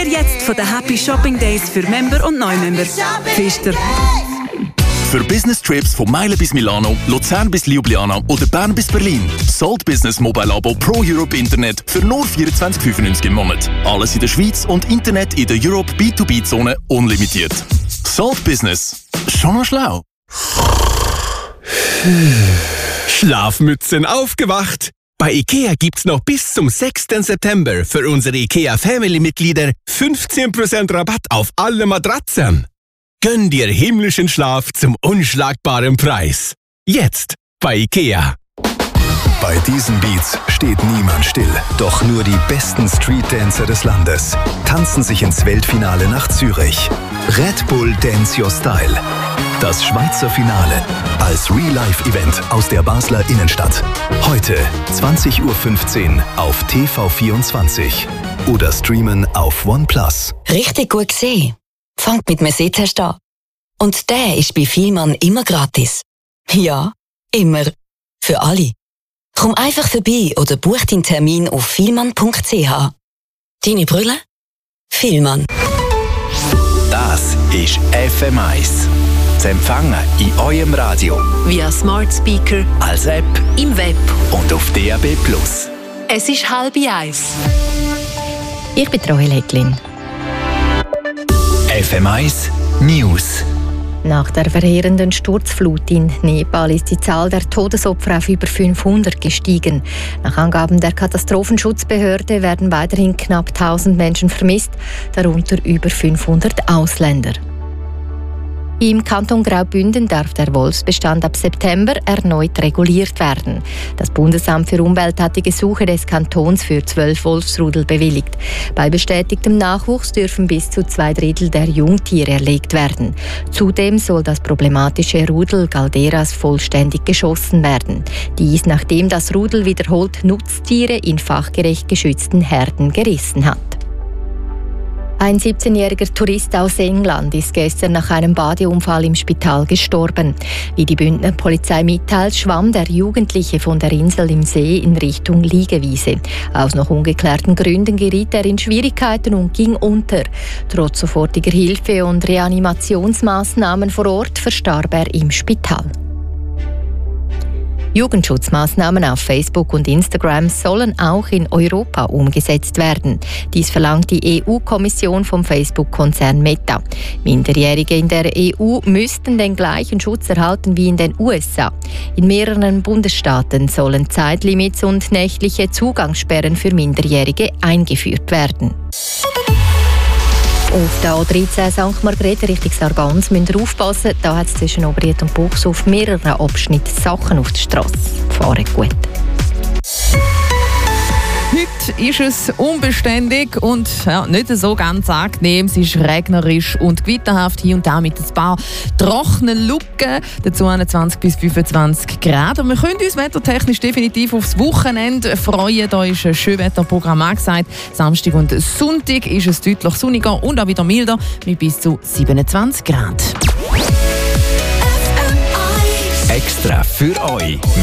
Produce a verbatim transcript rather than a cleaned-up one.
Profitiere jetzt von den Happy Shopping Days für Member und Neumember. Pfister. Für Business-Trips von Meilen bis Milano, Luzern bis Ljubljana oder Bern bis Berlin. Salt Business Mobile Abo Pro Europe Internet für nur vierundzwanzig fünfundneunzig im Monat. Alles in der Schweiz und Internet in der Europe B zwei B-Zone unlimitiert. Salt Business. Schon mal schlau. Schlafmützen aufgewacht. Bei IKEA gibt's noch bis zum sechsten September für unsere IKEA Family-Mitglieder fünfzehn Prozent Rabatt auf alle Matratzen. Gönn dir himmlischen Schlaf zum unschlagbaren Preis. Jetzt bei IKEA. Bei diesen Beats steht niemand still. Doch nur die besten Street-Dancer des Landes tanzen sich ins Weltfinale nach Zürich. Red Bull Dance Your Style. Das Schweizer Finale als Real-Life-Event aus der Basler Innenstadt. Heute zwanzig Uhr fünfzehn auf T V vierundzwanzig oder streamen auf OnePlus. Richtig gut gesehen. Fangt mit einem Sitztest an. Und der ist bei Vielmann immer gratis. Ja, immer. Für alle. Komm einfach vorbei oder buch deinen Termin auf vielmann punkt c h. Deine Brille? Vielmann. Das ist F M eins. Zu empfangen in eurem Radio. Via Smart Speaker. Als App. Im Web. Und auf D A B plus. Es ist halb eins. Ich bin Rahel Hecklin. F M eins News. Nach der verheerenden Sturzflut in Nepal ist die Zahl der Todesopfer auf über fünfhundert gestiegen. Nach Angaben der Katastrophenschutzbehörde werden weiterhin knapp tausend Menschen vermisst, darunter über fünfhundert Ausländer. Im Kanton Graubünden darf der Wolfsbestand ab September erneut reguliert werden. Das Bundesamt für Umwelt hat die Gesuche des Kantons für zwölf Wolfsrudel bewilligt. Bei bestätigtem Nachwuchs dürfen bis zu zwei Drittel der Jungtiere erlegt werden. Zudem soll das problematische Rudel Galderas vollständig geschossen werden. Dies nachdem das Rudel wiederholt Nutztiere in fachgerecht geschützten Herden gerissen hat. Ein siebzehnjähriger Tourist aus England ist gestern nach einem Badeunfall im Spital gestorben. Wie die Bündner Polizei mitteilt, schwamm der Jugendliche von der Insel im See in Richtung Liegewiese. Aus noch ungeklärten Gründen geriet er in Schwierigkeiten und ging unter. Trotz sofortiger Hilfe und Reanimationsmaßnahmen vor Ort verstarb er im Spital. Jugendschutzmaßnahmen auf Facebook und Instagram sollen auch in Europa umgesetzt werden. Dies verlangt die E U-Kommission vom Facebook-Konzern Meta. Minderjährige in der E U müssten den gleichen Schutz erhalten wie in den U S A. In mehreren Bundesstaaten sollen Zeitlimits und nächtliche Zugangssperren für Minderjährige eingeführt werden. Auf der A dreizehn Sankt Margrethe Richtung Sargans müsst ihr aufpassen. Da hat es zwischen Obriet und Buchs auf mehreren Abschnitten Sachen auf der Strasse. Fahren gut. Heute ist es unbeständig und ja, nicht so ganz angenehm. Es ist regnerisch und gewitterhaft, hier und da mit ein paar trockenen Lücken. Dazu zwanzig bis fünfundzwanzig Grad. Und wir können uns wettertechnisch definitiv aufs Wochenende freuen. Da ist ein Schönwetterprogramm angesagt. Samstag und Sonntag ist es deutlich sonniger und auch wieder milder mit bis zu siebenundzwanzig Grad. Extra für euch